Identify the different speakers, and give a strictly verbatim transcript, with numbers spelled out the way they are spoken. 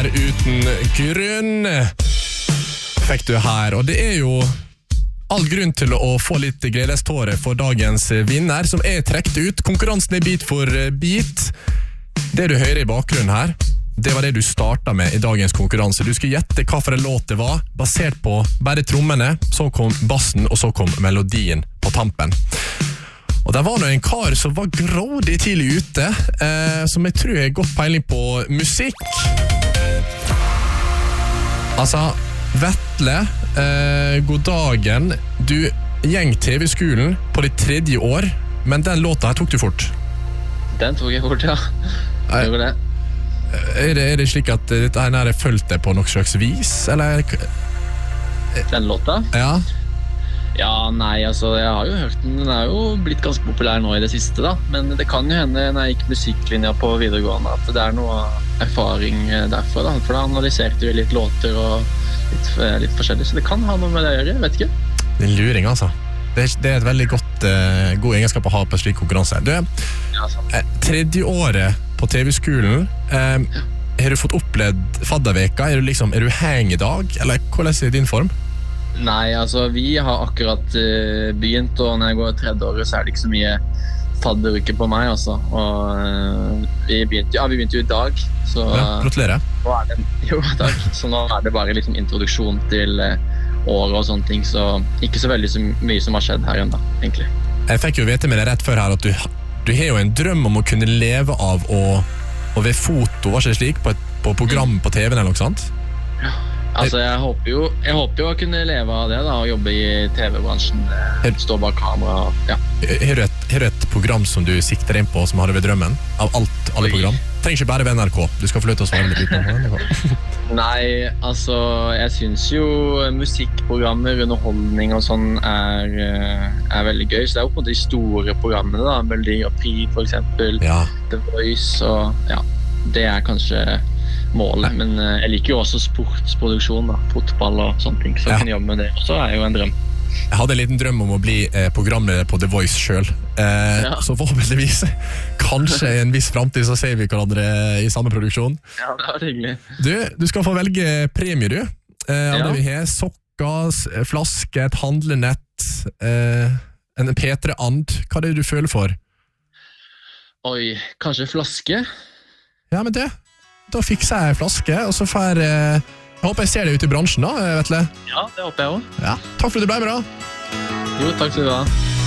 Speaker 1: uten grunn fikk du her, og det er jo all grunn til å få litt gledestårer for dagens vinner, som er trekt ut. Konkurransen er bit for bit. Det du hører i bakgrunnen her, det var det du startet med i dagens konkurranse. Du skulle gjette hva for en låt det var, basert på bare trommene, så kom bassen, og så kom melodien på tampen. Og der var nå en kar som var grådig tidlig ute, eh, som jeg tror er godt peiling på musikk. Altså, Vetle, eh, god dagen. Du gjeng T V-skolen på ditt tredje år, men den låta her tok du fort.
Speaker 2: Den tok jeg fort, ja. Jeg gjorde det.
Speaker 1: Er det, er det slik at dette her er følt deg på noe slags vis, eller?
Speaker 2: Den låta?
Speaker 1: Ja.
Speaker 2: Ja, nei, altså, jeg har jo hørt den. Den er jo blitt ganske populær nå i det siste, da. Men det kan jo hende når jeg gikk musikklinja på videregående at det er noe erfaring derfor, da. For da analyserte vi litt låter og litt, litt forskjellig, så det kan ha noe med det å gjøre, jeg vet ikke.
Speaker 1: Det er en luring, altså. Det er, det er et veldig godt, uh, god egenskap å ha på en slik konkurranse. Du,
Speaker 2: ja,
Speaker 1: eh, tredje året på T V-skolen, eh, ja. Har du fått opplevd fadderveka? Er du liksom, er du hang i dag, eller hvordan er din form?
Speaker 2: Nei, altså, vi har akkurat uh, begynt, og når jeg går tredje året, så er det ikke så mye fadderuke på meg, altså. Og uh, vi begynte, ja, vi begynte jo i dag, så...
Speaker 1: Ja, gratulerer.
Speaker 2: Nå er det, jo, takk. Så nå er det bare liksom introduksjon til uh, året og sånne ting, så ikke så veldig så mye som har skjedd her enda, egentlig.
Speaker 1: Jeg fikk jo vite med deg rett før her at du, du har jo en drøm om å kunne leve av å, å ved foto, var ikke det slik, på et på program på T V eller noe sant?
Speaker 2: Ja. Altså, jeg håper jo, jeg håper jo å kunne leve av det da, og jobbe i T V-bransjen, stå bak kamera, ja.
Speaker 1: Har du, et, har du et program som du sikter inn på som har det ved drømmen? Av alt, alle Oi. Program? Trenger ikke bare ved N R K, du skal få løte å svare litt utenom N R K.
Speaker 2: Nei, altså, jeg synes jo musikkprogrammer, underholdning og sånn er, er veldig gøy, så det er jo på de store programmene da, Melodi Grand Prix for eksempel, ja. The Voice, og ja, det er kanskje målet, men jeg liker jo også sportsproduksjon da, fotball og sånne ting, så jeg ja. Kan jobbe med det også er jo en drøm.
Speaker 1: Jeg hadde en liten drøm om å bli eh, programleder på The Voice selv, eh, ja. Så forhåpentligvis kanskje i en viss fremtid så ser vi hverandre i samme produksjon.
Speaker 2: Ja, det var hyggelig.
Speaker 1: Du, du skal få velge premie du, eh, av ja. Det vi har, sokker, flaske, et handlenett, eh, en P tre-and, hva er det du føler for?
Speaker 2: Oi, kanskje flaske?
Speaker 1: Ja, men det da fikser jeg en flaske, og så får jeg, jeg håper jeg ser deg ute i bransjen da, Vetle.
Speaker 2: Ja, det håper jeg også.
Speaker 1: Ja, takk for at du ble med da.
Speaker 2: Jo, takk skal du ha.